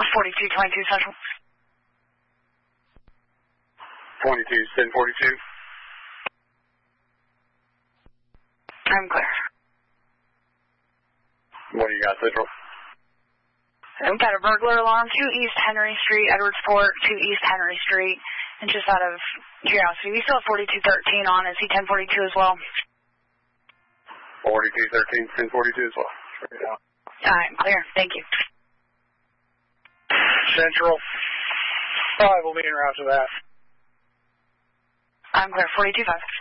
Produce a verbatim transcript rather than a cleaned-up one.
forty-two twenty-two Central. twenty-two, ten forty-two. I'm clear. What do you got, Central? We've got a burglar alarm, two East Henry Street, Edwardsport, two East Henry Street. And just out of curiosity, we still have forty-two thirteen on. Is he ten forty-two as well? forty-two thirteen, ten forty-two as well. Straight out. All right, clear. Thank you. Central. Five will be en route to that. I'm clear. forty-two five.